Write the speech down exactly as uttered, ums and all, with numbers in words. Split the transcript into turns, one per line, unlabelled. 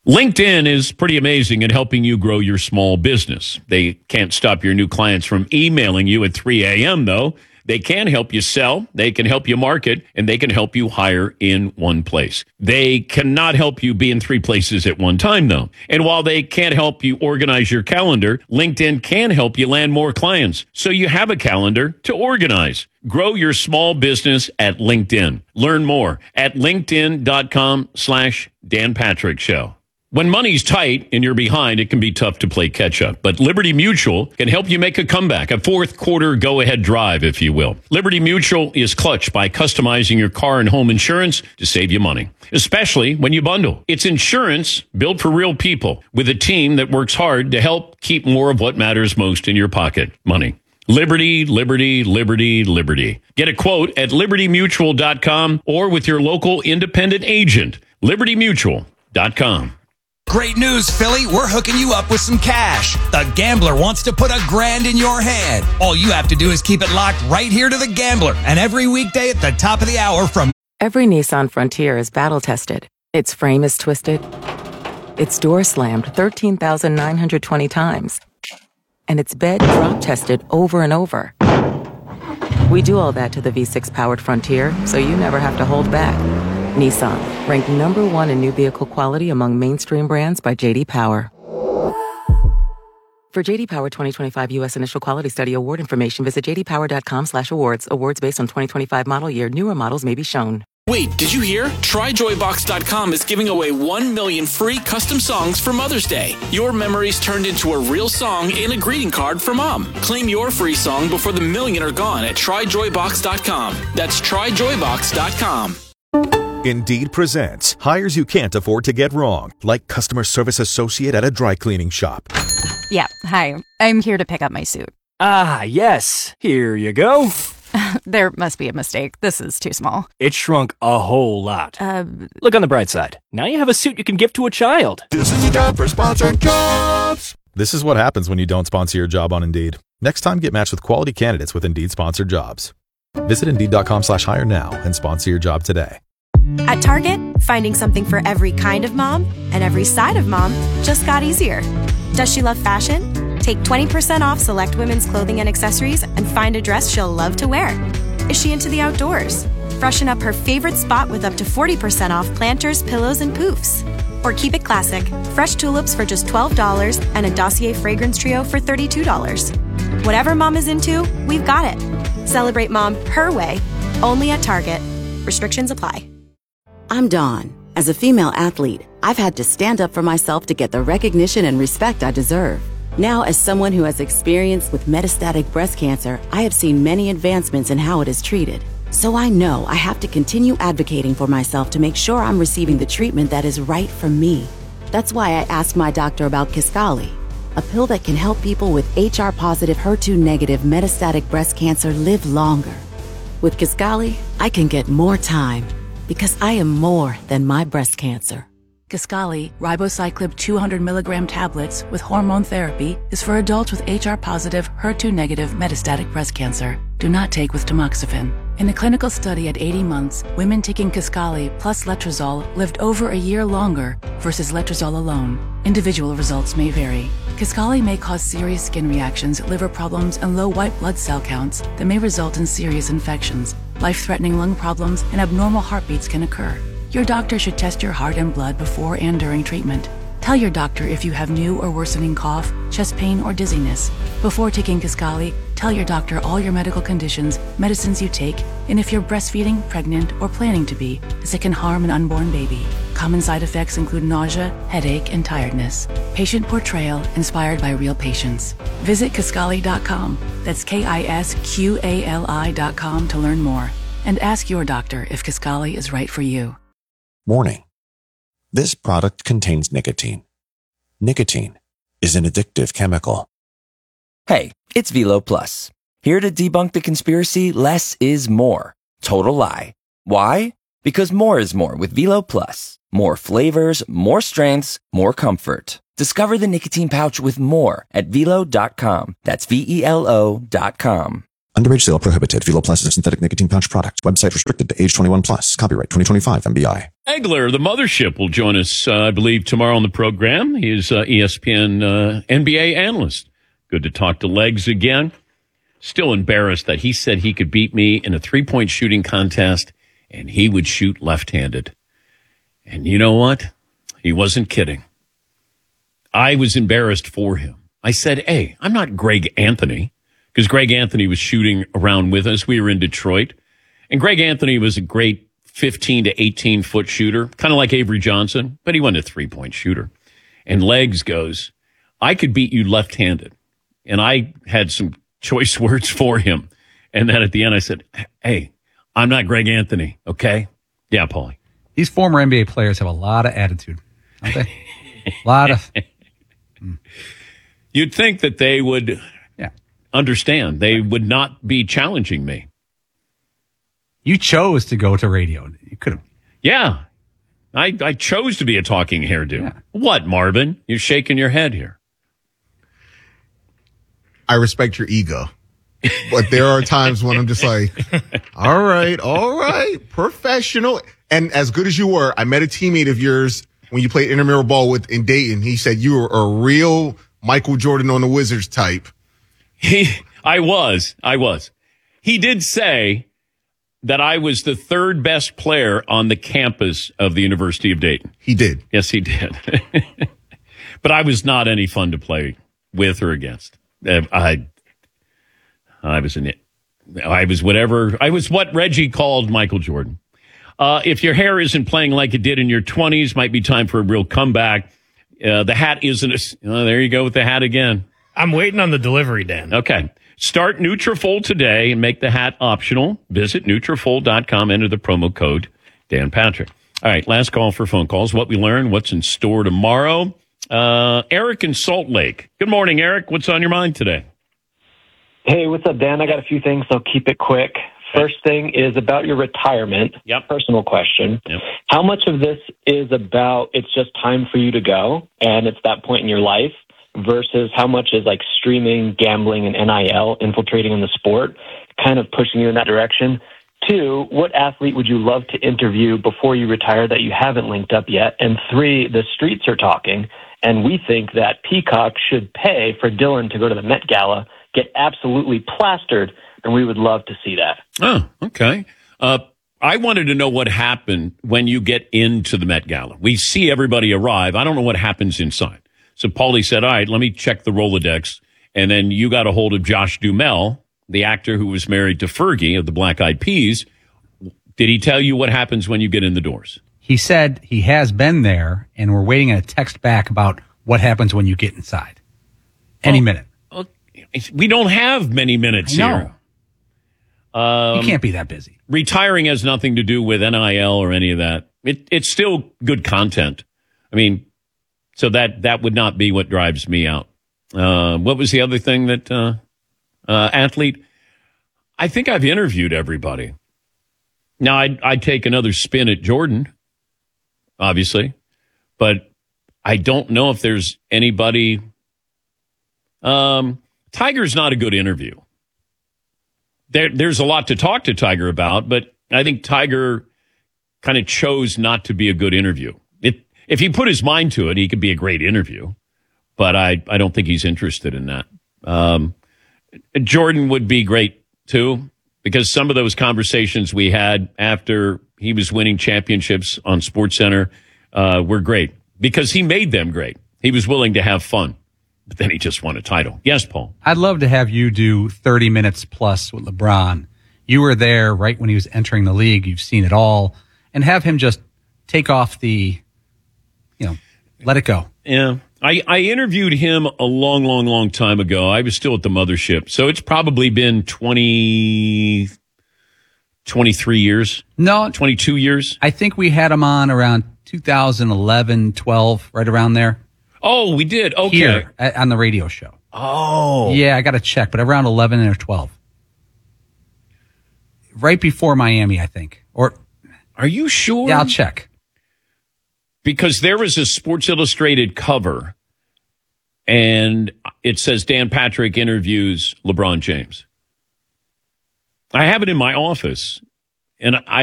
LinkedIn is pretty amazing at helping you grow your small business. They can't stop your new clients from emailing you at three a.m., though. They can help you sell, they can help you market, and they can help you hire in one place. They cannot help you be in three places at one time, though. And while they can't help you organize your calendar, LinkedIn can help you land more clients so you have a calendar to organize. Grow your small business at LinkedIn. Learn more at linkedin.com slash Dan Patrick Show. When money's tight and you're behind, it can be tough to play catch up. But Liberty Mutual can help you make a comeback, a fourth quarter go-ahead drive, if you will. Liberty Mutual is clutch by customizing your car and home insurance to save you money, especially when you bundle. It's insurance built for real people with a team that works hard to help keep more of what matters most in your pocket, money. Liberty, Liberty, Liberty, Liberty. Get a quote at liberty mutual dot com or with your local independent agent, liberty mutual dot com.
Great news, Philly. We're hooking you up with some cash. The Gambler wants to put a grand in your hand. All you have to do is keep it locked right here to The Gambler. And every weekday at the top of the hour from...
Every Nissan Frontier is battle-tested. Its frame is twisted. Its door slammed thirteen thousand nine hundred twenty times. And its bed drop-tested over and over. We do all that to the V six powered Frontier, so you never have to hold back. Nissan, ranked number one in new vehicle quality among mainstream brands by J D Power. For J D Power twenty twenty-five U S Initial Quality Study Award information, visit j d power dot com slash awards. Awards based on twenty twenty-five model year. Newer models may be shown.
Wait, did you hear? try joy box dot com is giving away one million free custom songs for Mother's Day. Your memories turned into a real song and a greeting card for Mom. Claim your free song before the million are gone at try joy box dot com. That's try joy box dot com.
Indeed presents hires you can't afford to get wrong, like customer service associate at a dry cleaning shop.
Yeah, hi. I'm here to pick up my suit.
Ah, yes. Here you go.
There must be a mistake. This is too small.
It shrunk a whole lot.
Uh,
Look on the bright side. Now you have a suit you can give to a child.
This is your job for sponsored jobs.
This is what happens when you don't sponsor your job on Indeed. Next time, get matched with quality candidates with Indeed sponsored jobs. Visit Indeed.com slash hire now and sponsor your job today.
At Target, finding something for every kind of mom and every side of mom just got easier. Does she love fashion? Take twenty percent off select women's clothing and accessories and find a dress she'll love to wear. Is she into the outdoors? Freshen up her favorite spot with up to forty percent off planters, pillows, and poofs. Or keep it classic. Fresh tulips for just twelve dollars and a Dossier fragrance trio for thirty-two dollars. Whatever mom is into, we've got it. Celebrate mom her way, only at Target. Restrictions apply.
I'm Dawn. As a female athlete, I've had to stand up for myself to get the recognition and respect I deserve. Now, as someone who has experience with metastatic breast cancer, I have seen many advancements in how it is treated. So I know I have to continue advocating for myself to make sure I'm receiving the treatment that is right for me. That's why I asked my doctor about Kisqali, a pill that can help people with H R-positive, H E R two negative metastatic breast cancer live longer. With Kisqali, I can get more time because I am more than my breast cancer.
Kisqali, ribociclib two hundred milligram tablets with hormone therapy, is for adults with H R-positive, H E R two negative metastatic breast cancer. Do not take with tamoxifen. In a clinical study at eighty months, women taking Kisqali plus letrozole lived over a year longer versus letrozole alone. Individual results may vary. Kisqali may cause serious skin reactions, liver problems, and low white blood cell counts that may result in serious infections. Life-threatening lung problems and abnormal heartbeats can occur. Your doctor should test your heart and blood before and during treatment. Tell your doctor if you have new or worsening cough, chest pain, or dizziness. Before taking Kisqali, tell your doctor all your medical conditions, medicines you take, and if you're breastfeeding, pregnant, or planning to be, as it can harm an unborn baby. Common side effects include nausea, headache, and tiredness. Patient portrayal inspired by real patients. Visit Kisqali dot com. That's K I S Q A L I dot com to learn more. And ask your doctor if Kisqali is right for you.
Warning. This product contains nicotine. Nicotine is an addictive chemical.
Hey, it's Velo Plus. Here to debunk the conspiracy, less is more. Total lie. Why? Because more is more with Velo Plus. More flavors, more strengths, more comfort. Discover the nicotine pouch with more at velo dot com. That's V E L O dot com.
Underage sale prohibited. Velo Plus is a synthetic nicotine pouch product. Website restricted to age twenty-one plus. Copyright twenty twenty-five M B I.
Egler, the mothership, will join us, uh, I believe, tomorrow on the program. He is uh, E S P N uh, N B A analyst. Good to talk to Legs again. Still embarrassed that he said he could beat me in a three-point shooting contest, and he would shoot left-handed. And you know what? He wasn't kidding. I was embarrassed for him. I said, hey, I'm not Greg Anthony, because Greg Anthony was shooting around with us. We were in Detroit. And Greg Anthony was a great fifteen to eighteen foot shooter, kind of like Avery Johnson, but he wasn't a three-point shooter. And Legs goes, I could beat you left-handed. And I had some choice words for him. And then at the end I said, hey, I'm not Greg Anthony, okay? Yeah, Paulie.
These former N B A players have a lot of attitude, don't they? A lot of...
Mm. You'd think that they would
yeah.
understand. They would not be challenging me.
You chose to go to radio. You could have.
Yeah. I, I chose to be a talking hairdo.
Yeah.
What, Marvin? You're shaking your head here.
I respect your ego. But there are times when I'm just like, all right, all right, professional. And as good as you were, I met a teammate of yours when you played intramural ball with in Dayton. He said you were a real Michael Jordan on the Wizards type.
He, I was. I was. He did say that I was the third best player on the campus of the University of Dayton.
He did.
Yes, he did. But I was not any fun to play with or against. I, I was an, I was whatever. I was what Reggie called Michael Jordan. Uh, if your hair isn't playing like it did in your twenties, might be time for a real comeback. Uh, the hat isn't. A, oh, there you go with the hat again.
I'm waiting on the delivery, Dan.
Okay. Start Nutrafol today and make the hat optional. Visit Nutrafol dot com. Enter the promo code Dan Patrick. All right. Last call for phone calls. What we learned, what's in store tomorrow. Uh, Eric in Salt Lake. Good morning, Eric. What's on your mind today?
Hey, what's up, Dan? I got a few things, so keep it quick. First thing is about your retirement.
Yep.
Personal question.
Yep.
How much of this is about it's just time for you to go and it's that point in your life versus how much is like streaming, gambling, and N I L infiltrating in the sport, kind of pushing you in that direction? Two, what athlete would you love to interview before you retire that you haven't linked up yet? And three, the streets are talking, and we think that Peacock should pay for Dylan to go to the Met Gala, get absolutely plastered, and we would love to see that.
Oh, okay. Uh, I wanted to know what happened when you get into the Met Gala. We see everybody arrive. I don't know what happens inside. So Paulie said, all right, let me check the Rolodex. And then you got a hold of Josh Duhamel, the actor who was married to Fergie of the Black Eyed Peas. Did he tell you what happens when you get in the doors?
He said he has been there, and we're waiting on a text back about what happens when you get inside. Any oh, minute.
We don't have many minutes
I know.
here. Um,
you can't be that busy.
Retiring has nothing to do with N I L or any of that. It, it's still good content. I mean, so that, that would not be what drives me out. Uh, what was the other thing that, uh, uh, athlete? I think I've interviewed everybody. Now, I'd, I'd take another spin at Jordan, obviously, but I don't know if there's anybody. Um, Tiger's not a good interview. There, there's a lot to talk to Tiger about, but I think Tiger kind of chose not to be a good interview. If, if he put his mind to it, he could be a great interview, but I, I don't think he's interested in that. Um, Jordan would be great, too, because some of those conversations we had after he was winning championships on SportsCenter uh, were great because he made them great. He was willing to have fun. But then he just won a title. Yes, Paul.
I'd love to have you do thirty minutes plus with LeBron. You were there right when he was entering the league. You've seen it all. And have him just take off the, you know, let it go.
Yeah. I, I interviewed him a long, long, long time ago. I was still at the mothership. So it's probably been twenty, twenty-three years.
No.
twenty-two years.
I think we had him on around two thousand eleven, twelve, right around there.
Oh, we did. Okay.
Here, on the radio show.
Oh.
Yeah, I got to check, but around eleven or twelve. Right before Miami, I think. Or
are you sure?
Yeah, I'll check.
Because there was a Sports Illustrated cover, and it says Dan Patrick interviews LeBron James. I have it in my office, and I